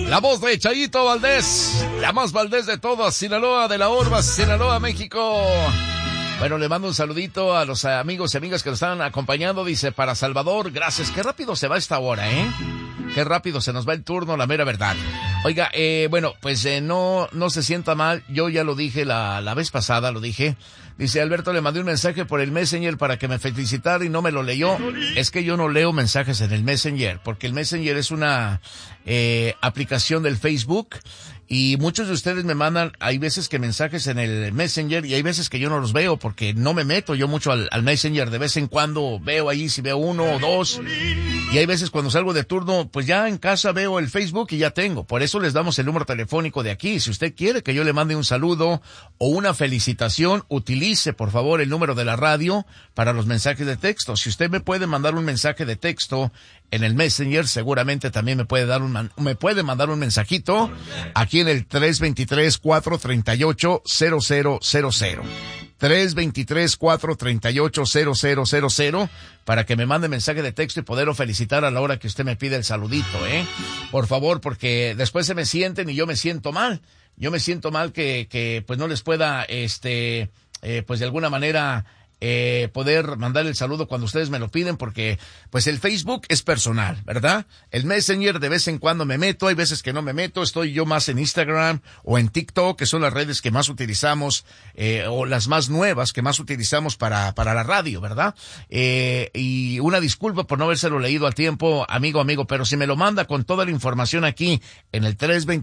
La voz de Chayito Valdés, la más Valdés de todas, Sinaloa, de la Urba, Sinaloa, México. Bueno, le mando un saludito a los amigos y amigas que nos están acompañando. Dice, para Salvador, gracias. Qué rápido se va esta hora, ¿eh? Qué rápido se nos va el turno, la mera verdad. Oiga, bueno, pues no se sienta mal. Yo ya lo dije la vez pasada, lo dije. Dice, Alberto, le mandé un mensaje por el Messenger para que me felicitara y no me lo leyó. Es que yo no leo mensajes en el Messenger, porque el Messenger es una aplicación del Facebook. Y muchos de ustedes me mandan, hay veces que mensajes en el Messenger y hay veces que yo no los veo porque no me meto yo mucho al Messenger. De vez en cuando veo ahí si veo uno o dos. Y hay veces cuando salgo de turno, pues ya en casa veo el Facebook y ya tengo. Por eso les damos el número telefónico de aquí. Si usted quiere que yo le mande un saludo o una felicitación, utilice por favor el número de la radio para los mensajes de texto. Si usted me puede mandar un mensaje de texto en el Messenger, seguramente también me puede mandar un mensajito aquí en el 323-438-0000. 323-438-0000 para que me mande mensaje de texto y poderlo felicitar a la hora que usted me pide el saludito, por favor, porque después se me sienten y yo me siento mal. Yo me siento mal que pues no les pueda, pues de alguna manera, poder mandar el saludo cuando ustedes me lo piden, porque pues el Facebook es personal, ¿verdad? El Messenger de vez en cuando me meto, hay veces que no me meto, estoy yo más en Instagram o en TikTok, que son las redes que más utilizamos, o las más nuevas que más utilizamos para la radio, ¿verdad? Y una disculpa por no habérselo leído al tiempo, amigo, pero si me lo manda con toda la información aquí en el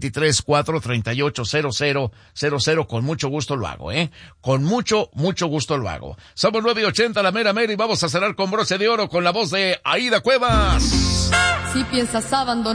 323-438-0000, con mucho gusto lo hago, con mucho gusto lo hago. Somos 9:80, la mera y vamos a cerrar con broche de oro con la voz de Aida Cuevas. Si piensas abandonar